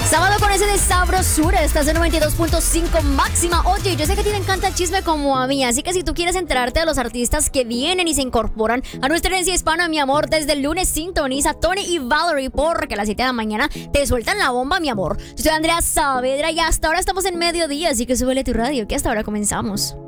Sábado con ese de sabrosura, estás en 92.5 máxima. Oye, yo sé que a ti te encanta el chisme como a mí, así que si tú quieres enterarte de los artistas que vienen y se incorporan a nuestra herencia hispana, mi amor, desde el lunes sintoniza Tony y Valerie, porque a las 7 de la mañana te sueltan la bomba, mi amor. Yo soy Andrea Saavedra y hasta ahora estamos en mediodía, así que súbele tu radio, que hasta ahora comenzamos.